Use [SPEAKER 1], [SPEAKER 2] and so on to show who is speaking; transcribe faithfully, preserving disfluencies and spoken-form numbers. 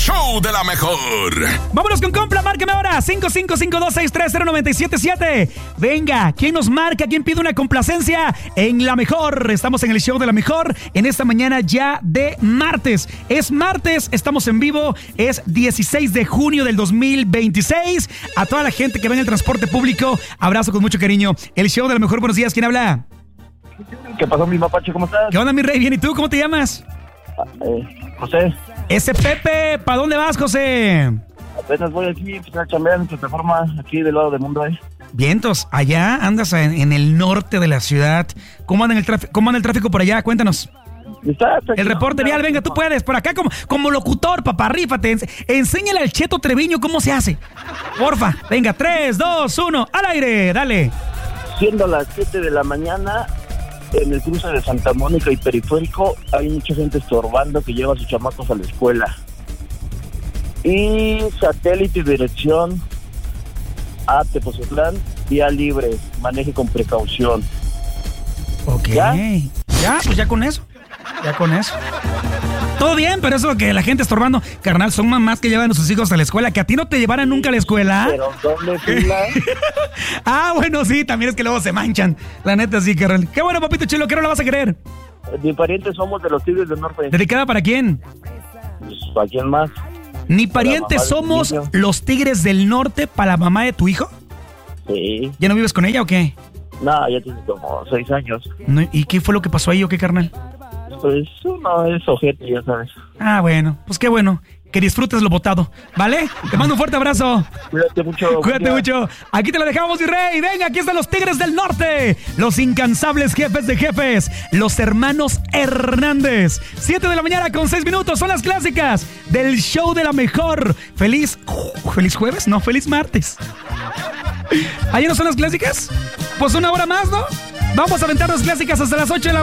[SPEAKER 1] show de la mejor.
[SPEAKER 2] Vámonos con compra, márcame ahora, cinco cinco cinco, dos seis tres, cero nueve siete siete. Venga, ¿quién nos marca? ¿Quién pide una complacencia en la mejor? Estamos en el show de la mejor en esta mañana ya de martes. Es martes, estamos en vivo, es dieciséis de junio del dos mil veintiséis. A toda la gente que va en el transporte público, abrazo con mucho cariño. El show de la mejor, buenos días, ¿quién habla?
[SPEAKER 3] ¿Qué pasó, mi mapache? ¿Cómo estás?
[SPEAKER 2] ¿Qué onda, mi rey? Bien, ¿y tú? ¿Cómo te llamas?
[SPEAKER 3] Eh, José.
[SPEAKER 2] Ese Pepe, ¿para dónde vas, José?
[SPEAKER 3] Apenas voy aquí a chambear en plataforma aquí del lado del mundo, ¿eh?
[SPEAKER 2] Vientos, allá andas en, en el norte de la ciudad. ¿Cómo anda el tráfico? ¿Cómo anda el tráfico por allá? Cuéntanos.
[SPEAKER 3] Está, está,
[SPEAKER 2] el reporte vial, venga, tú puedes. Por acá como, como locutor, papá, rífate. Enséñale al Cheto Treviño cómo se hace. Porfa, venga, tres, dos, uno, al aire, dale.
[SPEAKER 3] Siendo las siete de la mañana, en el cruce de Santa Mónica y Periférico, hay mucha gente estorbando que lleva a sus chamacos a la escuela. Y satélite y dirección a Tepoztlán, vía libre, maneje con precaución.
[SPEAKER 2] Ok.
[SPEAKER 3] ¿Ya?
[SPEAKER 2] Ya, pues ya con eso. Ya con eso. Todo bien, pero eso que la gente estorbando, carnal, son mamás que llevan a sus hijos a la escuela, que a ti no te llevaran nunca a la escuela.
[SPEAKER 3] Pero ¿dónde fila?
[SPEAKER 2] Ah, bueno, sí, también es que luego se manchan. La neta, sí, carnal. Qué bueno, papito chulo, ¿qué no la vas a querer?
[SPEAKER 3] Mi pariente somos de los Tigres del Norte.
[SPEAKER 2] ¿Dedicada para quién?
[SPEAKER 3] Pues, ¿para quién más?
[SPEAKER 2] Ni parientes somos los Tigres del Norte para la mamá de tu hijo.
[SPEAKER 3] Sí.
[SPEAKER 2] ¿Ya no vives con ella o qué?
[SPEAKER 3] No, ya tiene como seis años.
[SPEAKER 2] No, ¿y qué fue lo que pasó ahí o qué, carnal?
[SPEAKER 3] Pues uno es ojete, ya sabes.
[SPEAKER 2] Ah, bueno, pues qué bueno. Que disfrutes lo botado, ¿vale? Te mando un fuerte abrazo.
[SPEAKER 3] Cuídate mucho.
[SPEAKER 2] Cuídate mucho. Aquí te lo dejamos, mi rey. Venga, aquí están los Tigres del Norte. Los incansables jefes de jefes. Los hermanos Hernández. Siete de la mañana con seis minutos. Son las clásicas del show de la mejor. Feliz... Uh, ¿Feliz jueves? No, feliz martes. ¿Ahí no son las clásicas? Pues una hora más, ¿no? Vamos a aventar las clásicas hasta las ocho de la